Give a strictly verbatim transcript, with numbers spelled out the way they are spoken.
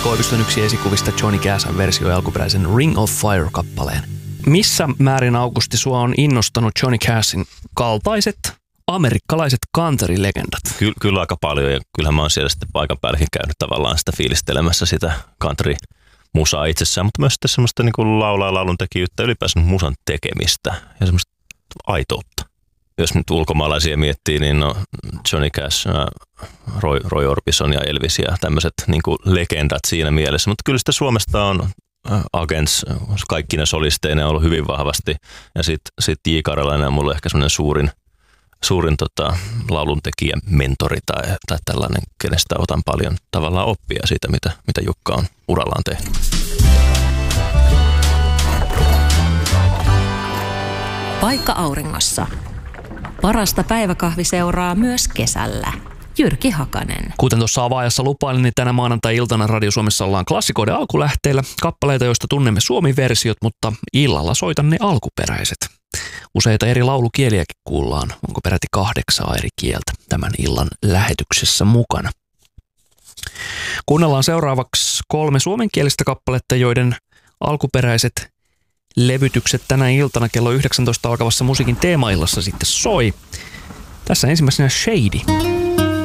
Koiviston yksi esikuvista Johnny Cassin versioi alkuperäisen Ring of Fire-kappaleen. Missä määrin, Augusti, sua on innostanut Johnny Cassin kaltaiset amerikkalaiset country-legendat? Ky- kyllä aika paljon, ja kyllähän mä oon siellä sitten paikan päälläkin käynyt tavallaan sitä fiilistelemässä sitä country-musaa itsessään, mutta myös sitten semmoista niin kuin laulaa lauluntekijyyttä, ylipäänsä musan tekemistä ja semmoista aitoutta. Jos nyt ulkomaalaisia miettii, niin no Johnny Cash, Roy, Roy Orbison ja Elvis ja tämmöiset niin kuin legendat siinä mielessä, mutta kyllä sitten Suomesta on Agents, kaikki ne solisteina on ollut hyvin vahvasti, ja sitten sit J. Karjalainen on mulle ehkä semmoinen suurin, suurin tota, lauluntekijän mentori tai, tai tällainen, kenestä otan paljon tavallaan oppia siitä, mitä, mitä Jukka on urallaan tehnyt. Paikka auringossa. Parasta päiväkahviseuraa myös kesällä. Jyrki Hakanen. Kuten tuossa avaajassa lupailin, niin tänä maanantai-iltana Radio Suomessa ollaan klassikoiden alkulähteillä. Kappaleita, joista tunnemme suomi-versiot, mutta illalla soitan ne alkuperäiset. Useita eri laulukieliäkin kuullaan. Onko peräti kahdeksaa eri kieltä tämän illan lähetyksessä mukana. Kuunnellaan seuraavaksi kolme suomenkielistä kappaletta, joiden alkuperäiset levytykset tänä iltana kello yhdeksäntoista alkavassa musiikin teemaillassa sitten soi. Tässä ensimmäisenä Shady.